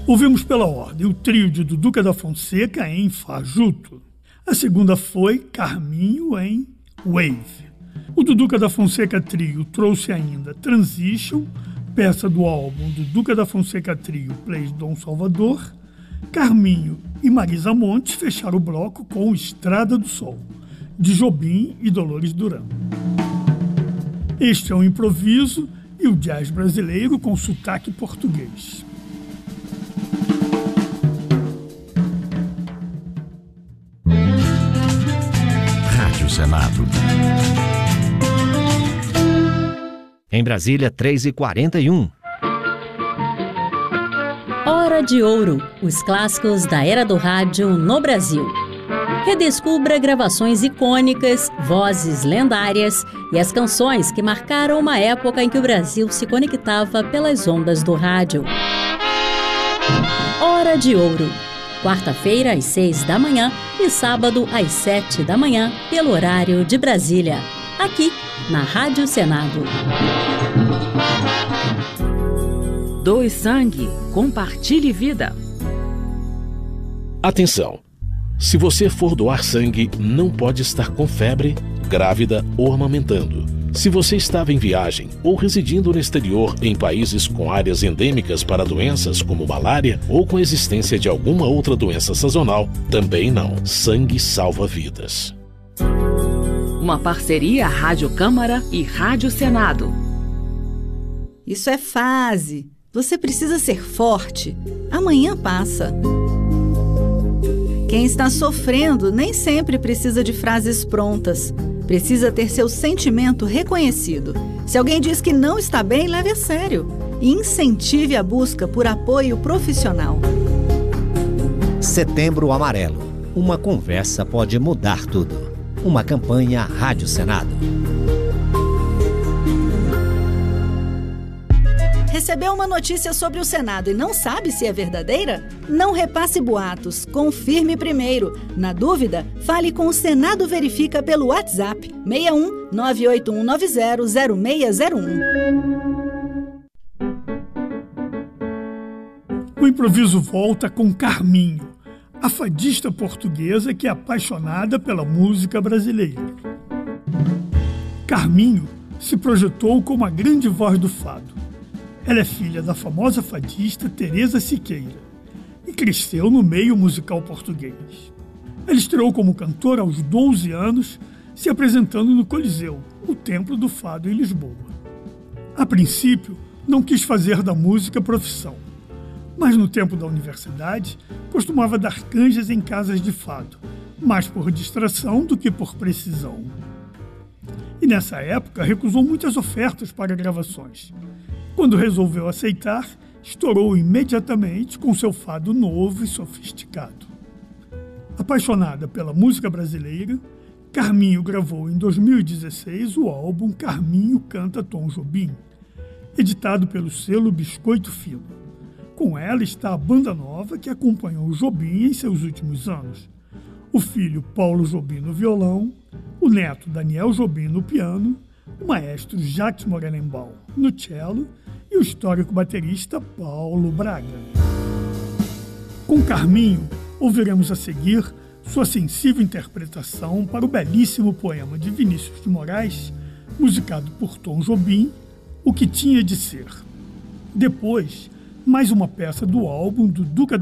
Ouvimos pela ordem o trio de Duduca da Fonseca em Fajuto. A segunda foi Carminho em Wave. O Duduca da Fonseca Trio trouxe ainda Transition, peça do álbum Duduca da Fonseca Trio Plays Dom Salvador. Carminho e Marisa Monte fecharam o bloco com Estrada do Sol, de Jobim e Dolores Duran. Este é um improviso e o jazz brasileiro com sotaque português. Rádio Senado. Em Brasília, 3h41. Hora de Ouro, os clássicos da era do rádio no Brasil. Redescubra gravações icônicas, vozes lendárias e as canções que marcaram uma época em que o Brasil se conectava pelas ondas do rádio. Hora de Ouro, quarta-feira às 6 da manhã e sábado às 7 da manhã, pelo horário de Brasília, aqui na Rádio Senado. Doe sangue, compartilhe vida. Atenção! Se você for doar sangue, não pode estar com febre, grávida ou amamentando. Se você estava em viagem ou residindo no exterior em países com áreas endêmicas para doenças como malária ou com existência de alguma outra doença sazonal, também não. Sangue salva vidas. Uma parceria Rádio Câmara e Rádio Senado. Isso é fase. Você precisa ser forte. Amanhã passa. Quem está sofrendo nem sempre precisa de frases prontas. Precisa ter seu sentimento reconhecido. Se alguém diz que não está bem, leve a sério. E incentive a busca por apoio profissional. Setembro Amarelo. Uma conversa pode mudar tudo. Uma campanha Rádio Senado. Recebeu uma notícia sobre o Senado e não sabe se é verdadeira? Não repasse boatos, confirme primeiro. Na dúvida, fale com o Senado Verifica pelo WhatsApp 61 98190 0601. O improviso volta com Carminho, a fadista portuguesa que é apaixonada pela música brasileira. Carminho se projetou como a grande voz do fado. Ela é filha da famosa fadista Teresa Siqueira e cresceu no meio musical português. Ela estreou como cantora aos 12 anos, se apresentando no Coliseu, o templo do fado em Lisboa. A princípio, não quis fazer da música profissão, mas no tempo da universidade, costumava dar canjas em casas de fado, mais por distração do que por precisão. E nessa época, recusou muitas ofertas para gravações. Quando resolveu aceitar, estourou imediatamente com seu fado novo e sofisticado. Apaixonada pela música brasileira, Carminho gravou em 2016 o álbum Carminho Canta Tom Jobim, editado pelo selo Biscoito Fino. Com ela está a banda nova que acompanhou o Jobim em seus últimos anos. O filho Paulo Jobim no violão, o neto Daniel Jobim no piano, o maestro Jacques Morelenbaum no cello e o histórico baterista Paulo Braga. Com Carminho, ouviremos a seguir sua sensível interpretação para o belíssimo poema de Vinícius de Moraes, musicado por Tom Jobim, O Que Tinha de Ser. Depois, mais uma peça do álbum Duduca